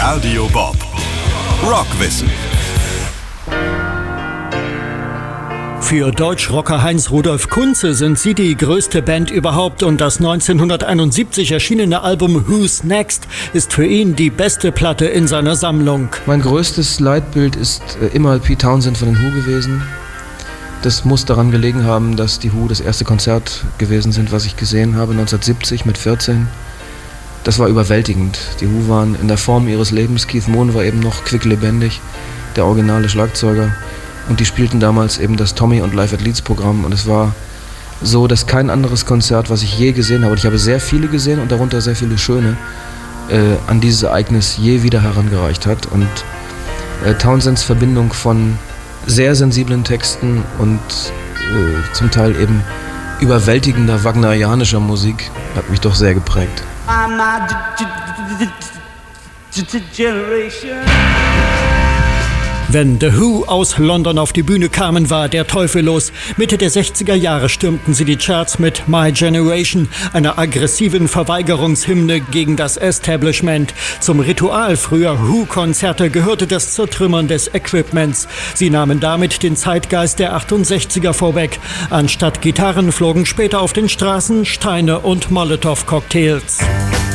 Radio Bob. Rockwissen. Für Deutschrocker Heinz Rudolf Kunze sind sie die größte Band überhaupt und das 1971 erschienene Album Who's Next ist für ihn die beste Platte in seiner Sammlung. Mein größtes Leitbild ist immer Pete Townshend von den Who gewesen. Das muss daran gelegen haben, dass die Who das erste Konzert gewesen sind, was ich gesehen habe, 1970 mit 14. Das war überwältigend. Die Who waren in der Form ihres Lebens. Keith Moon war eben noch quicklebendig, der originale Schlagzeuger. Und die spielten damals eben das Tommy und Live at Leeds Programm. Und es war so, dass kein anderes Konzert, was ich je gesehen habe, und ich habe sehr viele gesehen und darunter sehr viele schöne, an dieses Ereignis je wieder herangereicht hat. Und Townsends Verbindung von sehr sensiblen Texten und zum Teil eben überwältigender wagnerianischer Musik hat mich doch sehr geprägt. I'm not generation. Wenn The Who aus London auf die Bühne kamen, war der Teufel los. Mitte der 60er Jahre stürmten sie die Charts mit My Generation, einer aggressiven Verweigerungshymne gegen das Establishment. Zum Ritual früher Who-Konzerte gehörte das Zertrümmern des Equipments. Sie nahmen damit den Zeitgeist der 68er vorweg. Anstatt Gitarren flogen später auf den Straßen Steine und Molotow-Cocktails.